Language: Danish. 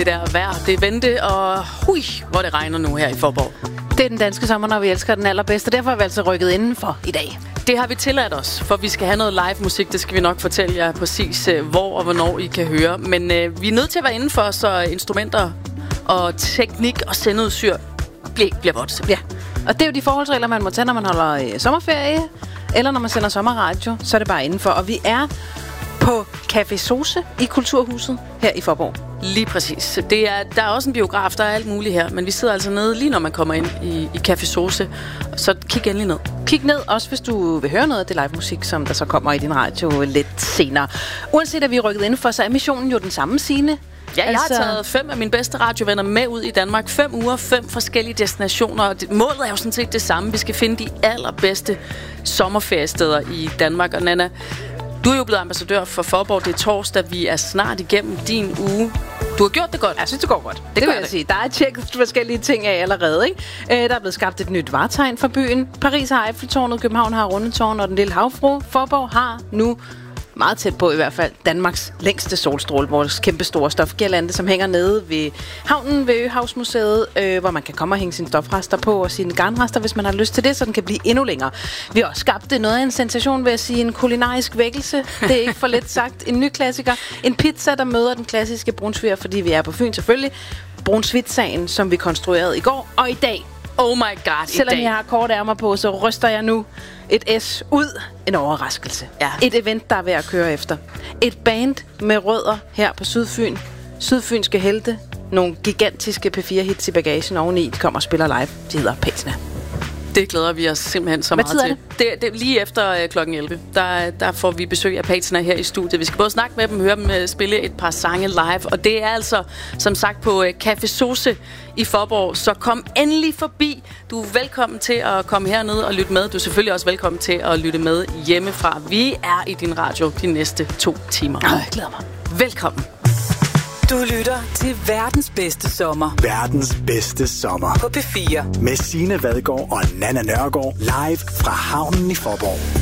Det der vejr, det er vente, og hvor det regner nu her i Faaborg. Det er den danske sommer, når vi elsker den allerbedste, og derfor har vi altså rykket indenfor i dag. Det har vi tilladt os, for vi skal have noget live musik. Det skal vi nok fortælle jer præcis, hvor og hvornår I kan høre. Men vi er nødt til at være indenfor, så instrumenter og teknik og sendeudstyr bliver vådt. Ja, og det er jo de forholdsregler, man må tage, når man holder sommerferie, eller når man sender sommerradio, så er det bare indenfor. Og vi er på Café Sose i Kulturhuset her i Faaborg. Lige præcis. Der er også en biograf, der er alt muligt her, men vi sidder altså nede lige når man kommer ind i Café Sose, så kig endelig ned. Kig ned, også hvis du vil høre noget af det live musik, som der så kommer i din radio lidt senere. Uanset at vi er rykket indenfor, så er missionen jo den samme, Signe. Ja, jeg har taget 5 af mine bedste radiovenner med ud i Danmark. 5 uger, 5 forskellige destinationer. Målet er jo sådan set det samme. Vi skal finde de allerbedste sommerferiesteder i Danmark. Og Nana, du er jo blevet ambassadør for Faaborg. Det er torsdag. Vi er snart igennem din uge. Du har gjort det godt. Jeg synes, det går godt. Det vil jeg sige. Der er tjekket forskellige ting af allerede, ikke? Der er blevet skabt et nyt vartegn for byen. Paris har Eiffeltårnet, København har Rundetårn og den lille havfru. Faaborg har nu meget tæt på i hvert fald Danmarks længste solstråle, vores kæmpe store stofgirlande, som hænger nede ved havnen ved Øhavsmuseet, hvor man kan komme og hænge sine stofrester på og sine garnrester, hvis man har lyst til det, så den kan blive endnu længere. Vi har også skabt noget af en sensation ved at sige en kulinarisk vækkelse. Det er ikke for let sagt. En ny klassiker. En pizza, der møder den klassiske brunsviger, fordi vi er på Fyn selvfølgelig. Brunsvitsagen, som vi konstruerede i går og i dag. Oh my god, selvom jeg har korte ærmer på, så ryster jeg nu et S ud. En overraskelse. Ja. Et event, der er ved at køre efter. Et band med rødder her på Sydfyn. Sydfynske helte. Nogle gigantiske P4-hits i bagagen oveni. De kommer og spiller live. De hedder Patina. Det glæder vi os simpelthen så meget til. Det er lige efter klokken 11. Der får vi besøg af Patina her i studiet. Vi skal både snakke med dem, høre dem spille et par sange live. Og det er altså, som sagt, på Café Sose i Faaborg. Så kom endelig forbi. Du er velkommen til at komme herned og lytte med. Du er selvfølgelig også velkommen til at lytte med hjemmefra. Vi er i din radio de næste 2 timer. Jeg glæder mig. Velkommen. Du lytter til verdens bedste sommer. Verdens bedste sommer. På P4. Med Signe Vadgaard og Nana Nørgaard. Live fra havnen i Faaborg.